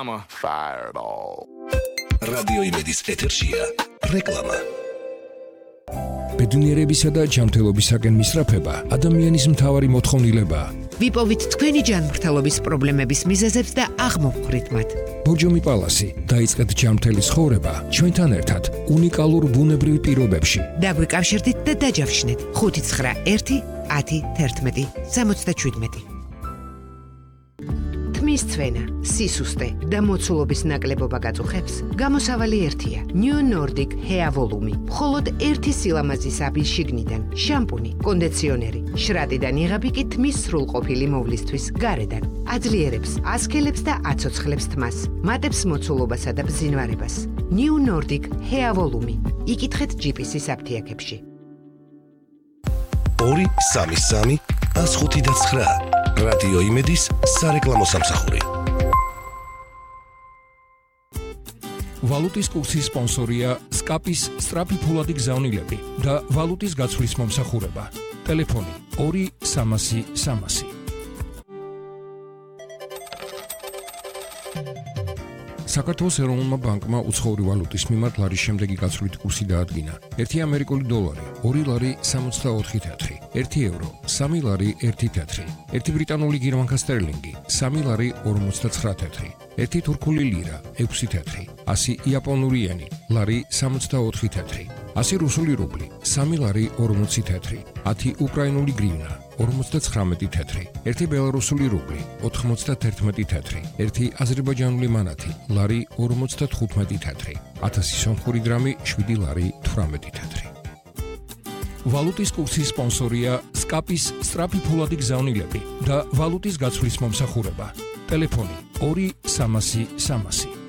I'm a fireball. Radio Imedis ეთერშია რეკლამა. ბედნიერებისა და ჯანმრთელობისაკენ მისწრაფება ადამიანის მთავარი მოთხოვნილებაა. ვიპოვით თქვენი ჯანმრთელობის პრობლემების მიზეზებს და აღმოვხვრით მათ. ბორჯომი პალასი დაიწყეთ ჯანმრთელი ცხოვრება ჩვენთან ერთად უნიკალურ ბუნებრივ პირობებში. დაგვიკავშირდით და დაჯავშნეთ 591 10 11 77. თმის ცვენა, სისუსტე და მოცულობის ნაკლებობა გაწუხებს, გამოსავალი ერთია. New Nordic Hair Volume. მხოლოდ ერთი სილამაზის აბი შიგნიდან, შამპუნი, კონდიციონერი, შრატიდან იღები კი თმის სრულყოფილი მოვლისთვის გარედან. აძლიერებს, ასქელებს და აცოცხლებს თმას, მატებს მოცულობასა და ბზინვარებას. New Nordic Hair Volume. იკითხეთ GPS-ის აფთიაქებში. 233 105 Radio Imedis სარეკლამო სამსახური. ვალუტის კურსის სპონსორია SCAP-ის სწრაფი ფულადი გზავნილები და ვალუტის გაცვლის მომსახურება. ტელეფონი 2300 300. საქართველოს ეროვნულმა ბანკმა უცხოური ვალუტის მიმართ ლარის შემდეგი გაცვლითი კურსი დაადგინა. 1 ამერიკული დოლარი 2 ლარი 64 თეთრი, 1 ევრო 3 ლარი 1 თეთრი, 1 ბრიტანული გირვანქა სტერლინგი 3 ლარი 49 თეთრი, 1 თურქული ლირა 6 თეთრი, 100 იაპონური იენი ლარი 64 თეთრი, 100 რუსული რუბლი 3 ლარი 40 თეთრი, 10 უკრაინული გრივნა 59 თეთრი, 1 ბელარუსული რუბლი 91 თეთრი, 1 აზერბაიჯანული მანათი ლარი 55 თეთრი, 1000 სომხური დრამი 7 ლარი 18 თეთრი. ვალუტის კურსის სპონსორია SCAP-ის სწრაფი ფულადი გზავნილები და ვალუტის გაცვლის მომსახურება. ტელეფონი 2300 300.